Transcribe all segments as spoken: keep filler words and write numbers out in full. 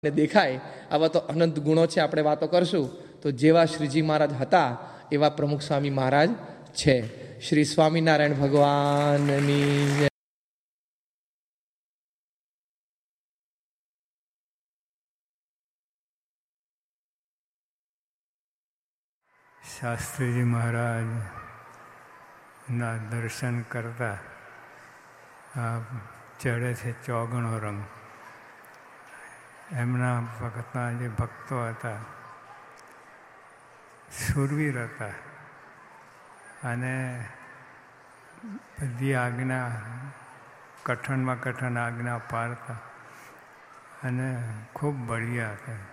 દેખાય. આવા તો અનંત ગુણો છે. આપણે વાતો કરશું તો જેવા શ્રીજી મહારાજ હતા એવા પ્રમુખ સ્વામી મહારાજ છે. શ્રી સ્વામિનારાયણ ભગવાનની શાસ્ત્રીજી મહારાજના દર્શન કરતા આ ચડે છે ચોગણો રંગ. એમના ભક્તના જે ભક્તો હતા શૂરવીર હતા અને બધી આજ્ઞા કઠણમાં કઠણ આજ્ઞા પાડતા અને ખૂબ બળિયા હતા.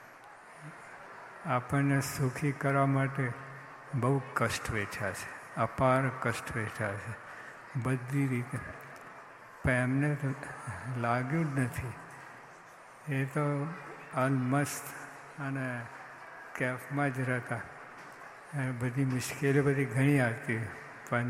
આપણને સુખી કરવા માટે બહુ કષ્ટ વેઠ્યા છે, અપાર કષ્ટ વેઠ્યા છે બધી રીતે. પણ એમને તો લાગ્યું જ નથી. એ તો અલમસ્ત અને કેફમાં જ રહેતા. બધી મુશ્કેલીઓ બધી ઘણી આવતી, પણ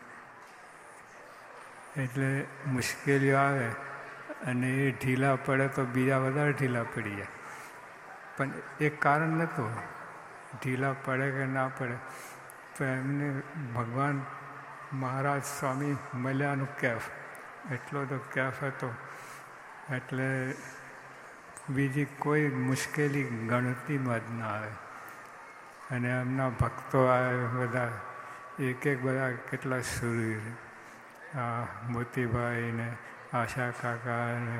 એટલે મુશ્કેલીઓ આવે અને એ ઢીલા પડે તો બીજા વધારે ઢીલા પડી જાય. પણ એક કારણ નહોતું ઢીલા પડે કે ના પડે, તો એમને ભગવાન મહારાજ સ્વામી મળ્યાનું કેફ, એટલો તો કેફ હતો એટલે બીજી કોઈ મુશ્કેલી ગણતીમાં જ ના આવે. અને એમના ભક્તો આવે બધા, એક એક બધા કેટલા શૂરવીર, આ મોતીભાઈ ને આશા કાકા ને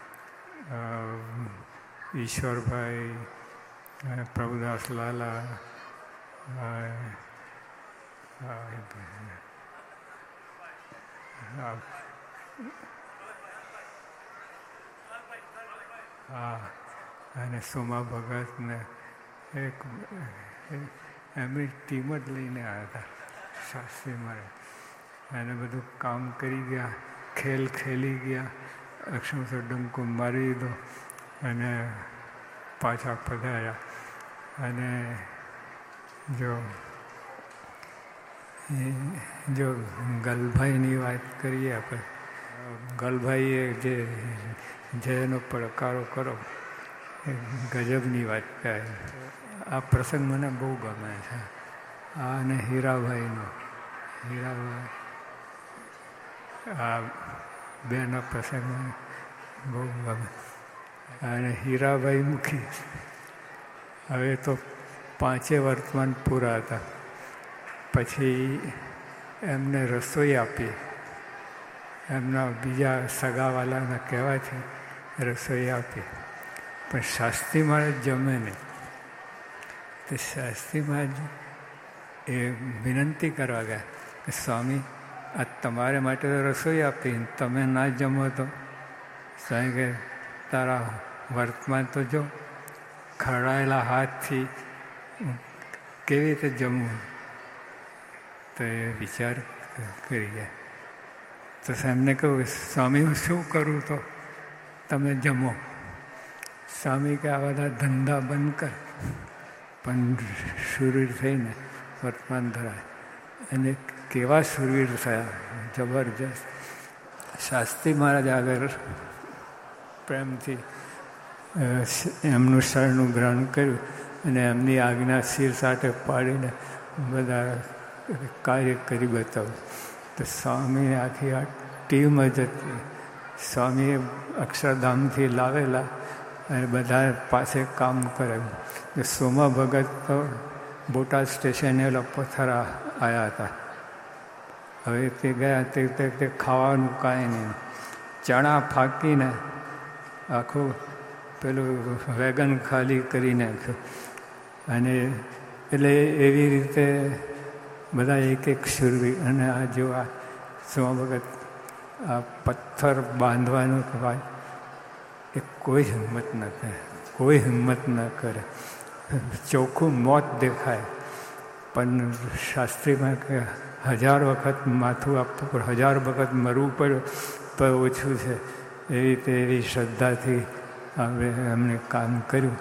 ઈશ્વરભાઈ, પ્રભુદાસ લાલા, હા અને સોમા ભગત ને એક એમની ટીમ જ લઈને આવ્યા હતા શાસ્ત્રી મહારાજ. એને બધું કામ કરી ગયા, ખેલ ખેલી ગયા, અક્ષમસો ડંકો મારી દીધો અને પાછા પધાર્યા. અને જો જો ગલભાઈની વાત કરીએ આપણે, ગલભાઈએ જે જયનો પડકારો કરો એ ગજબની વાત કહે. આ પ્રસંગ મને બહુ ગમે છે. આ અને હીરાભાઈનો, હીરાભાઈ આ બેનો પ્રસંગ મને બહુ ગમે. અને હીરાભાઈ મુખી હવે તો પાંચે વર્તમાન પૂરા હતા. પછી એમને રસોઈ આપી, એમના બીજા સગાવાલાના કહેવાથી રસોઈ આપી. પણ શાસ્ત્રી મહારાજ જમે નહીં. તો શાસ્ત્રી મહારાજ એ વિનંતી કરવા ગયા કે સ્વામી, આ તમારે માટે તો રસોઈ આપી, તમે ના જમો તો? સ્વામી કે તારા વર્તમાન તો જો, ખરડાયેલા હાથથી કેવી રીતે જમવું? તો એ વિચાર કરી ગયા. તો એમને કહ્યું, સ્વામી હું શું કરું તો તમે જમો? સ્વામી કે આ બધા ધંધા બંધ કર, પણ શૂરવીર થઈને વર્તમાન ધરાય. અને કેવા શૂરવીર થયા, જબરજસ્ત. શાસ્ત્રી મહારાજ આગળ પ્રેમથી એમનું શરણનું ગ્રહણ કર્યું અને એમની આજ્ઞા શિર સાથે પાડીને બધા કાર્ય કરી બતાવ્યું. તો સ્વામી આખી આ ટીમ જ હતી. સ્વામીએ અક્ષરધામથી લાવેલા અને બધા પાસે કામ કરેલું. સોમા ભગત તો બોટાદ સ્ટેશને પથરા આવ્યા હતા. હવે તે ગયા તે ખાવાનું કાંઈ નહીં, ચણા ફાંકીને આખું પેલું વેગન ખાલી કરી નાખ્યું. અને એટલે એવી રીતે બધા એક એક શૂરવીર. અને આ જો આ સોમા ભગત આ પથ્થર બાંધવાનું કહેવાય એ કોઈ હિંમત ન કરે, કોઈ હિંમત ન કરે. ચોખ્ખું મોત દેખાય પણ શાસ્ત્રીમાં કે હજાર વખત માથું આપવું પડે, હજાર વખત મરવું પડે પણ ઓછું છે. એવી રીતે એવી શ્રદ્ધાથી હવે એમણે કામ કર્યું.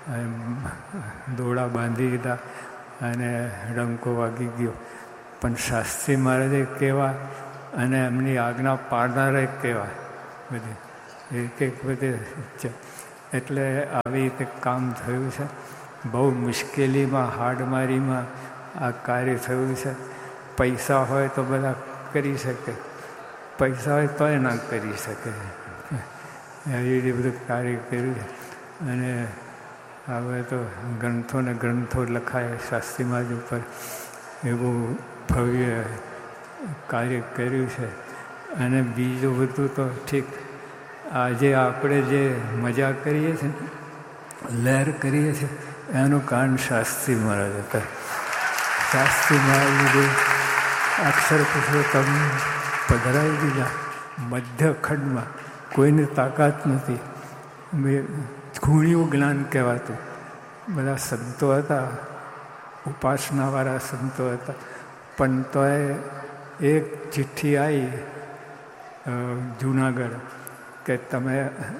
દોડા બાંધી દીધા અને ડંકો વાગી ગયો. પણ શાસ્ત્રી મહારાજે કેવા અને એમની આજ્ઞા પાડનારે કેવા બધી એક એક બધે એટલે આવી રીતે કામ થયું છે. બહુ મુશ્કેલીમાં હાડમારીમાં આ કાર્ય થયું છે. પૈસા હોય તો બધા કરી શકે, પૈસા હોય તોય ના કરી શકે, એવી રીતે બધું કાર્ય કર્યું છે. અને હવે તો ગ્રંથો ને ગ્રંથો લખાય શાસ્ત્રી મહારાજ ઉપર, એવું ભવ્ય કાર્ય કર્યું છે. અને બીજું બધું તો ઠીક, આજે આપણે જે મજા કરીએ છીએ, લહેર કરીએ છીએ, એનું કારણ શાસ્ત્રી મહારાજ હતા. શાસ્ત્રી મહારાજ અક્ષર પુરુષોત્તમ પધરાવી દીધા મધ્યખંડમાં. કોઈને તાકાત નથી. ખૂણ્યું જ્ઞાન કહેવાતું. બધા સંતો હતા, ઉપાસનાવાળા સંતો હતા, પણ તોય એક ચિઠ્ઠી આવી જુનાગઢ કે તમે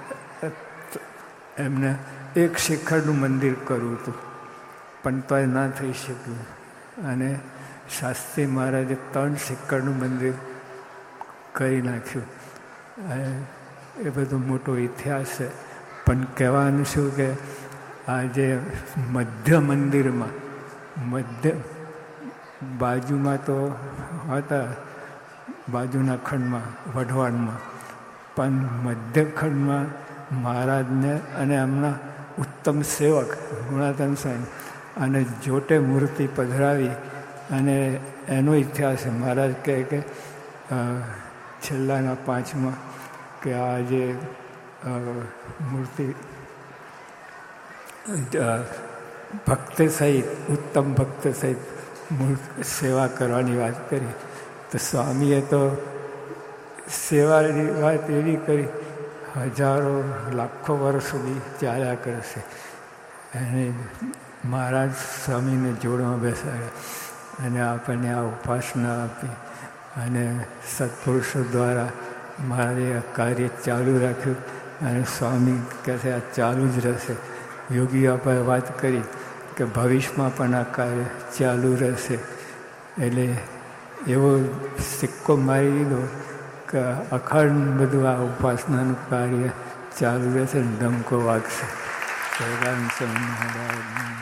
એમને એક શિખરનું મંદિર કરવું હતું, પણ તોય ના થઈ શક્યું. અને શાસ્ત્રી મહારાજે ત્રણ શિખરનું મંદિર કરી નાખ્યું. એ બધો મોટો ઇતિહાસ છે. પણ કહેવાનું શું કે આજે મધ્ય મંદિરમાં, મધ્ય બાજુમાં તો હતા, બાજુના ખંડમાં વઢવાણમાં, પણ મધ્ય ખંડમાં મહારાજને અને એમના ઉત્તમ સેવક ગુણાતન સ્વામી અને જોટે મૂર્તિ પધરાવી. અને એનો ઇતિહાસ મહારાજ કહે કે છેલ્લાના પાંચમાં કે આ જે મૂર્તિ ભક્ત સહિત, ઉત્તમ ભક્ત સહિત સેવા કરવાની વાત કરી. તો સ્વામીએ તો સેવાની વાત એવી કરી, હજારો લાખો વર્ષ સુધી ચાલ્યા કરશે. એને મહારાજ સ્વામીને જોડમાં બેસાડ્યા અને આપણને આ ઉપાસના આપી. અને સત્પુરુષો દ્વારા મારે આ કાર્ય ચાલુ રાખ્યું. અને સ્વામી કહે છે આ ચાલુ જ રહેશે. યોગી આપણે વાત કરી કે ભવિષ્યમાં પણ આ કાર્ય ચાલુ રહેશે. એટલે એવો સિક્કો મારી દીધો કે અખંડ બધું આ ઉપાસનાનું કાર્ય ચાલુ રહેશે, ડંકો વાગશે. ભગવાન સ્વામી મહારાજ